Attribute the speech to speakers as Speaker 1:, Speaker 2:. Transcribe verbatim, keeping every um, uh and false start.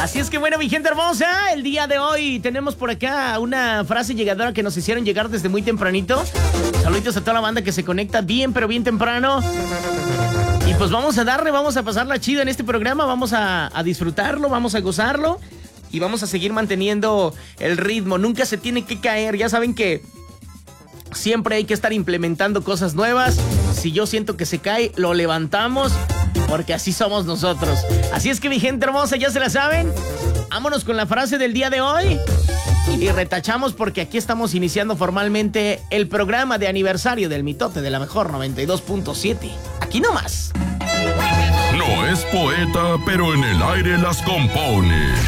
Speaker 1: Así es que bueno, mi gente hermosa, el día de hoy tenemos por acá una frase llegadora que nos hicieron llegar desde muy tempranito. Saluditos a toda la banda que se conecta bien, pero bien temprano. Y pues vamos a darle, vamos a pasarla chido en este programa, vamos a, a disfrutarlo, vamos a gozarlo y vamos a seguir manteniendo el ritmo. Nunca se tiene que caer, ya saben que siempre hay que estar implementando cosas nuevas. Si yo siento que se cae, lo levantamos, porque así somos nosotros. Así es que mi gente hermosa, ya se la saben. Vámonos con la frase del día de hoy. Y retachamos porque aquí estamos iniciando formalmente el programa de aniversario del mitote de la mejor noventa y dos punto siete. Aquí nomás.
Speaker 2: No es poeta, pero en el aire las compone.